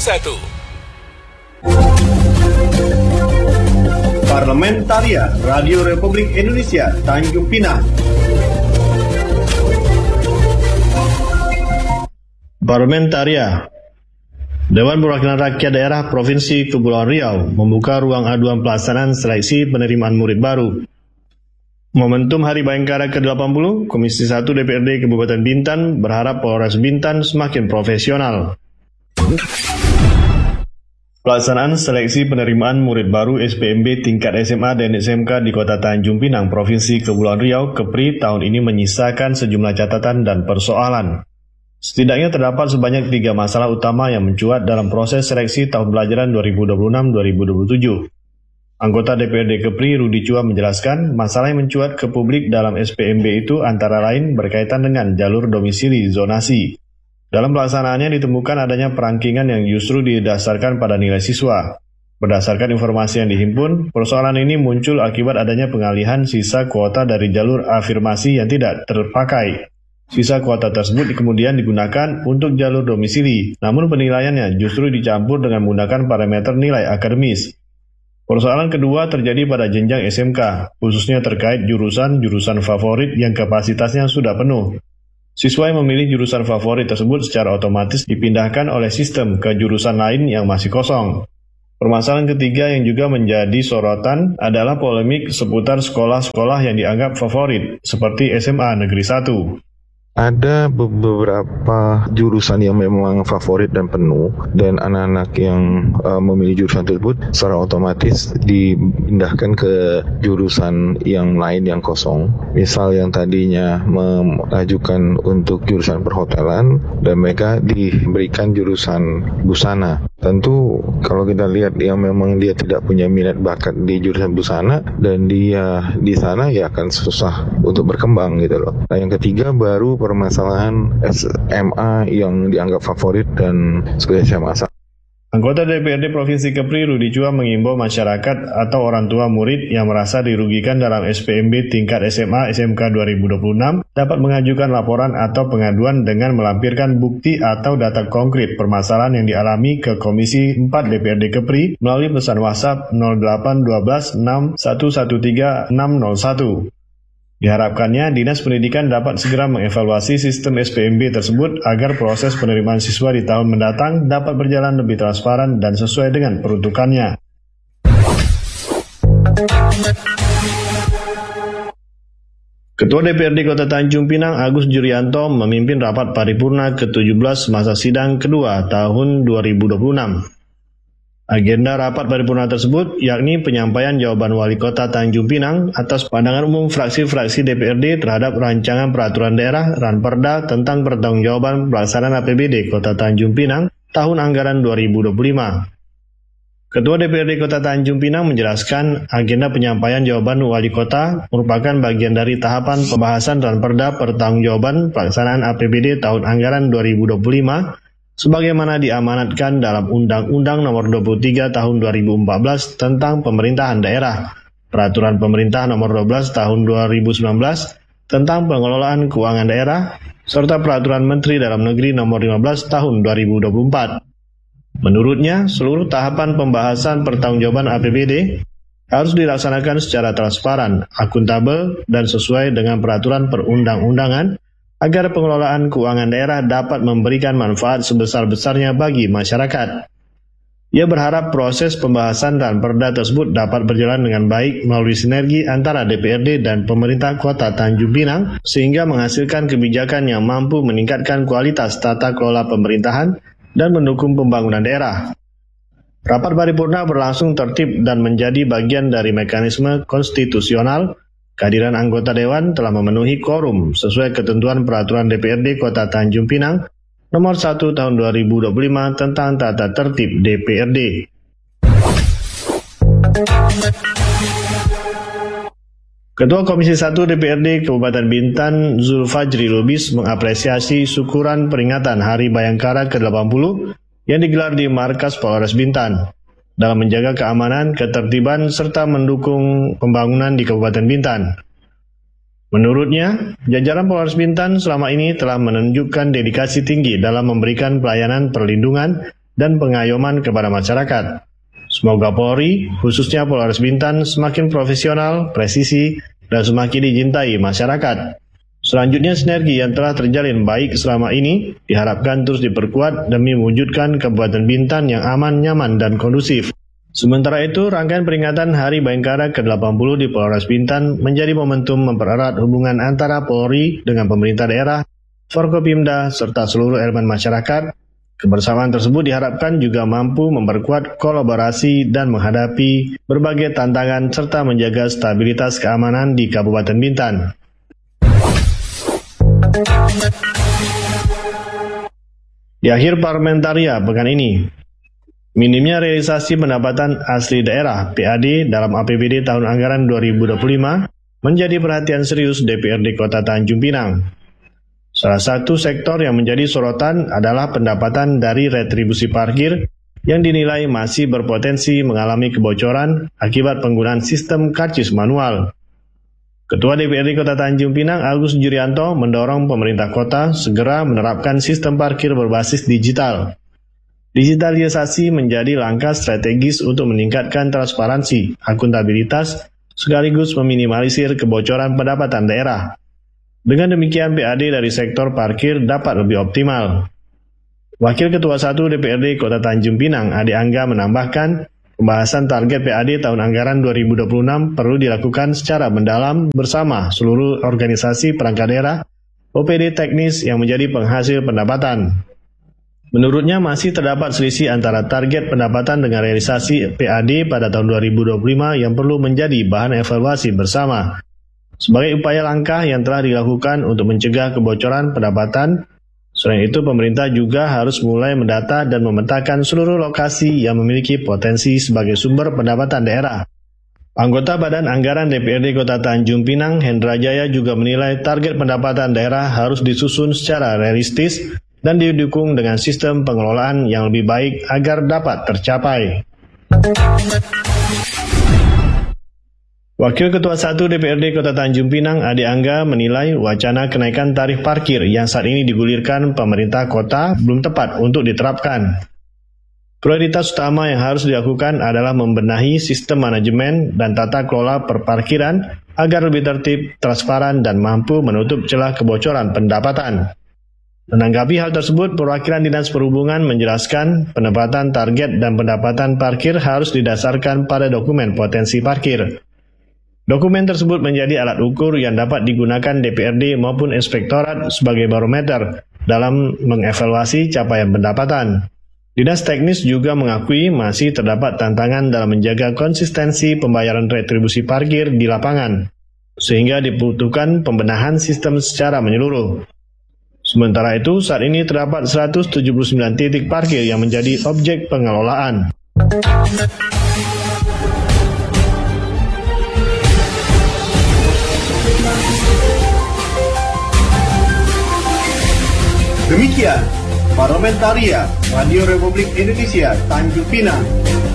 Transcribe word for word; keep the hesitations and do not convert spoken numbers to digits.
satu. Parlementarian Radio Republik Indonesia Tanjung Pinang. Parlementaria. Dewan Perwakilan Rakyat Daerah Provinsi Kepulauan Riau membuka ruang aduan pelaksanaan seleksi penerimaan murid baru. Momentum Hari Bayangkara ke delapan puluh, Komisi satu D P R D Kabupaten Bintan berharap Polres Bintan semakin profesional. Pelaksanaan seleksi penerimaan murid baru S P M B tingkat S M A dan S M K di Kota Tanjung Pinang, Provinsi Kepulauan Riau, Kepri, tahun ini menyisakan sejumlah catatan dan persoalan. Setidaknya terdapat sebanyak tiga masalah utama yang mencuat dalam proses seleksi tahun pelajaran dua ribu dua puluh enam dua ribu dua puluh tujuh. Anggota D P R D Kepri, Rudi Chua, menjelaskan masalah yang mencuat ke publik dalam S P M B itu antara lain berkaitan dengan jalur domisili zonasi. Dalam pelaksanaannya ditemukan adanya perangkingan yang justru didasarkan pada nilai siswa. Berdasarkan informasi yang dihimpun, persoalan ini muncul akibat adanya pengalihan sisa kuota dari jalur afirmasi yang tidak terpakai. Sisa kuota tersebut kemudian digunakan untuk jalur domisili, namun penilaiannya justru dicampur dengan menggunakan parameter nilai akademis. Persoalan kedua terjadi pada jenjang S M K, khususnya terkait jurusan-jurusan favorit yang kapasitasnya sudah penuh. Siswa yang memilih jurusan favorit tersebut secara otomatis dipindahkan oleh sistem ke jurusan lain yang masih kosong. Permasalahan ketiga yang juga menjadi sorotan adalah polemik seputar sekolah-sekolah yang dianggap favorit, seperti S M A Negeri satu. Ada beberapa jurusan yang memang favorit dan penuh, dan anak-anak yang uh, memilih jurusan tersebut secara otomatis dipindahkan ke jurusan yang lain yang kosong. Misal yang tadinya mengajukan untuk jurusan perhotelan dan mereka diberikan jurusan busana. Tentu kalau kita lihat yang memang dia tidak punya minat bakat di jurusan busana dan dia di sana, ya akan susah untuk berkembang gitu loh. Nah, yang ketiga baru permasalahan S M A yang dianggap favorit dan sekolah S M A. Anggota D P R D Provinsi Kepri, Rudi Chua, mengimbau masyarakat atau orang tua murid yang merasa dirugikan dalam S P M B tingkat S M A S M K dua ribu dua puluh enam dapat mengajukan laporan atau pengaduan dengan melampirkan bukti atau data konkret permasalahan yang dialami ke Komisi empat D P R D Kepri melalui pesan WhatsApp nol delapan satu dua enam satu satu tiga enam nol satu. Diharapkannya Dinas Pendidikan dapat segera mengevaluasi sistem S P M B tersebut agar proses penerimaan siswa di tahun mendatang dapat berjalan lebih transparan dan sesuai dengan peruntukannya. Ketua D P R D Kota Tanjung Pinang, Agus Jurianto, memimpin rapat paripurna ke tujuh belas masa sidang kedua tahun dua ribu dua puluh enam. Agenda rapat paripurna tersebut yakni penyampaian jawaban Wali Kota Tanjung Pinang atas pandangan umum fraksi-fraksi D P R D terhadap rancangan peraturan daerah Ranperda tentang pertanggungjawaban pelaksanaan A P B D Kota Tanjung Pinang tahun anggaran dua ribu dua puluh lima. Ketua D P R D Kota Tanjung Pinang menjelaskan agenda penyampaian jawaban Wali Kota merupakan bagian dari tahapan pembahasan Ranperda pertanggungjawaban pelaksanaan A P B D tahun anggaran dua ribu dua puluh lima sebagaimana diamanatkan dalam Undang-Undang Nomor dua puluh tiga Tahun dua ribu empat belas tentang Pemerintahan Daerah, Peraturan Pemerintah Nomor dua belas Tahun dua ribu sembilan belas tentang Pengelolaan Keuangan Daerah, serta Peraturan Menteri Dalam Negeri Nomor lima belas Tahun dua ribu dua puluh empat. Menurutnya, seluruh tahapan pembahasan pertanggungjawaban A P B D harus dilaksanakan secara transparan, akuntabel, dan sesuai dengan peraturan perundang-undangan agar pengelolaan keuangan daerah dapat memberikan manfaat sebesar-besarnya bagi masyarakat. Ia berharap proses pembahasan dan perda tersebut dapat berjalan dengan baik melalui sinergi antara D P R D dan pemerintah Kota Tanjung Pinang sehingga menghasilkan kebijakan yang mampu meningkatkan kualitas tata kelola pemerintahan dan mendukung pembangunan daerah. Rapat paripurna berlangsung tertib dan menjadi bagian dari mekanisme konstitusional. Kehadiran anggota Dewan telah memenuhi quorum sesuai ketentuan Peraturan D P R D Kota Tanjung Pinang Nomor satu Tahun dua ribu dua puluh lima tentang tata tertib D P R D. Ketua Komisi satu D P R D Kabupaten Bintan, Zulfajri Lubis, mengapresiasi syukuran peringatan Hari Bayangkara ke delapan puluh yang digelar di Markas Polres Bintan dalam menjaga keamanan, ketertiban, serta mendukung pembangunan di Kabupaten Bintan. Menurutnya, jajaran Polres Bintan selama ini telah menunjukkan dedikasi tinggi dalam memberikan pelayanan perlindungan dan pengayoman kepada masyarakat. Semoga Polri, khususnya Polres Bintan, semakin profesional, presisi, dan semakin dicintai masyarakat. Selanjutnya, sinergi yang telah terjalin baik selama ini diharapkan terus diperkuat demi mewujudkan Kabupaten Bintan yang aman, nyaman, dan kondusif. Sementara itu, rangkaian peringatan Hari Bayangkara ke delapan puluh di Polres Bintan menjadi momentum mempererat hubungan antara Polri dengan pemerintah daerah, Forkopimda, serta seluruh elemen masyarakat. Kebersamaan tersebut diharapkan juga mampu memperkuat kolaborasi dan menghadapi berbagai tantangan serta menjaga stabilitas keamanan di Kabupaten Bintan. Di akhir parlamentaria pekan ini, minimnya realisasi pendapatan asli daerah P A D dalam A P B D tahun anggaran dua ribu dua puluh lima menjadi perhatian serius D P R D Kota Tanjung Pinang. Salah satu sektor yang menjadi sorotan adalah pendapatan dari retribusi parkir yang dinilai masih berpotensi mengalami kebocoran akibat penggunaan sistem karcis manual. Ketua D P R D Kota Tanjung Pinang, Agus Jurianto, mendorong pemerintah kota segera menerapkan sistem parkir berbasis digital. Digitalisasi menjadi langkah strategis untuk meningkatkan transparansi, akuntabilitas, sekaligus meminimalisir kebocoran pendapatan daerah. Dengan demikian, P A D dari sektor parkir dapat lebih optimal. Wakil Ketua satu D P R D Kota Tanjung Pinang, Ade Angga, menambahkan, pembahasan target P A D tahun anggaran dua ribu dua puluh enam perlu dilakukan secara mendalam bersama seluruh organisasi perangkat daerah, O P D teknis yang menjadi penghasil pendapatan. Menurutnya masih terdapat selisih antara target pendapatan dengan realisasi P A D pada tahun dua ribu dua puluh lima yang perlu menjadi bahan evaluasi bersama. Sebagai upaya langkah yang telah dilakukan untuk mencegah kebocoran pendapatan, selain itu, pemerintah juga harus mulai mendata dan memetakan seluruh lokasi yang memiliki potensi sebagai sumber pendapatan daerah. Anggota Badan Anggaran D P R D Kota Tanjung Pinang, Hendra Jaya, juga menilai target pendapatan daerah harus disusun secara realistis dan didukung dengan sistem pengelolaan yang lebih baik agar dapat tercapai. Wakil Ketua satu D P R D Kota Tanjung Pinang, Ade Angga, menilai wacana kenaikan tarif parkir yang saat ini digulirkan pemerintah kota belum tepat untuk diterapkan. Prioritas utama yang harus dilakukan adalah membenahi sistem manajemen dan tata kelola perparkiran agar lebih tertib, transparan, dan mampu menutup celah kebocoran pendapatan. Menanggapi hal tersebut, perwakilan Dinas Perhubungan menjelaskan penempatan target dan pendapatan parkir harus didasarkan pada dokumen potensi parkir. Dokumen tersebut menjadi alat ukur yang dapat digunakan D P R D maupun inspektorat sebagai barometer dalam mengevaluasi capaian pendapatan. Dinas teknis juga mengakui masih terdapat tantangan dalam menjaga konsistensi pembayaran retribusi parkir di lapangan, sehingga dibutuhkan pembenahan sistem secara menyeluruh. Sementara itu, saat ini terdapat seratus tujuh puluh sembilan titik parkir yang menjadi objek pengelolaan. Demikian, Parlamentaria Radio Republik Indonesia Tanjung Pinang.